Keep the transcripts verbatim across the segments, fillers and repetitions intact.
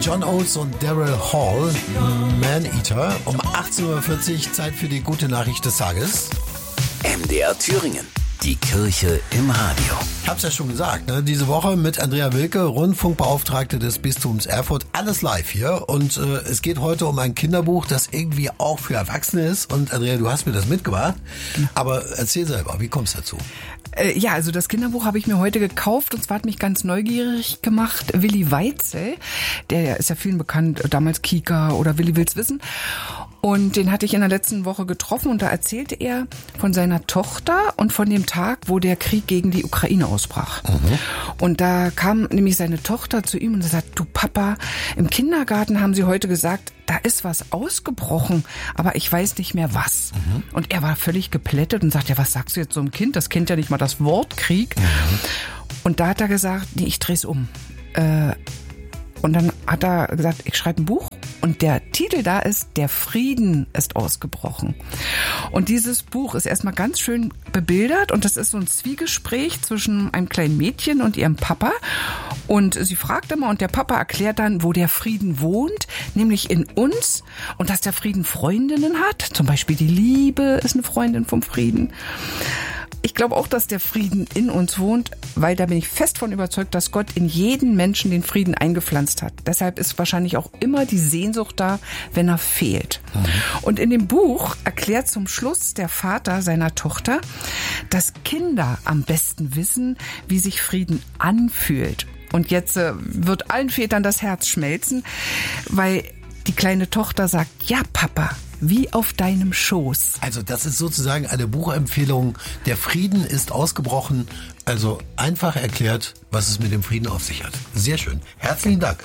John Oates und Daryl Hall, Man-Eater. Um achtzehn Uhr vierzig, Zeit für die gute Nachricht des Tages. M D R Thüringen. Die Kirche im Radio. Ich hab's ja schon gesagt, ne? Diese Woche mit Andrea Wilke, Rundfunkbeauftragte des Bistums Erfurt. Alles live hier. Und äh, es geht heute um ein Kinderbuch, das irgendwie auch für Erwachsene ist. Und Andrea, du hast mir das mitgebracht. Aber erzähl selber, wie kommst du dazu? Äh, ja, also das Kinderbuch habe ich mir heute gekauft. Und zwar hat mich ganz neugierig gemacht Willi Weitzel. Der ist ja vielen bekannt, damals Kika oder Willi will's wissen. Und den hatte ich in der letzten Woche getroffen und da erzählte er von seiner Tochter und von dem Tag, wo der Krieg gegen die Ukraine ausbrach. Mhm. Und da kam nämlich seine Tochter zu ihm und sagte, du Papa, im Kindergarten haben sie heute gesagt, da ist was ausgebrochen, aber ich weiß nicht mehr was. Mhm. Und er war völlig geplättet und sagte, ja, was sagst du jetzt so einem Kind? Das kennt ja nicht mal das Wort Krieg. Mhm. Und da hat er gesagt, nee, ich dreh's um. Äh, und dann hat er gesagt, ich schreibe ein Buch. Und der Titel da ist, der Frieden ist ausgebrochen. Und dieses Buch ist erstmal ganz schön bebildert und das ist so ein Zwiegespräch zwischen einem kleinen Mädchen und ihrem Papa. Und sie fragt immer und der Papa erklärt dann, wo der Frieden wohnt, nämlich in uns und dass der Frieden Freundinnen hat. Zum Beispiel die Liebe ist eine Freundin vom Frieden. Ich glaube auch, dass der Frieden in uns wohnt, weil da bin ich fest von überzeugt, dass Gott in jeden Menschen den Frieden eingepflanzt hat. Deshalb ist wahrscheinlich auch immer die Sehnsucht da, wenn er fehlt. Mhm. Und in dem Buch erklärt zum Schluss der Vater seiner Tochter, dass Kinder am besten wissen, wie sich Frieden anfühlt. Und jetzt äh, wird allen Vätern das Herz schmelzen, weil die kleine Tochter sagt, ja Papa, wie auf deinem Schoß. Also das ist sozusagen eine Buchempfehlung. Der Frieden ist ausgebrochen. Also einfach erklärt, was es mit dem Frieden auf sich hat. Sehr schön. Herzlichen Dank.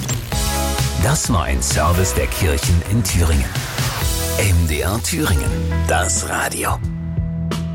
Das war ein Service der Kirchen in Thüringen. M D R Thüringen. Das Radio.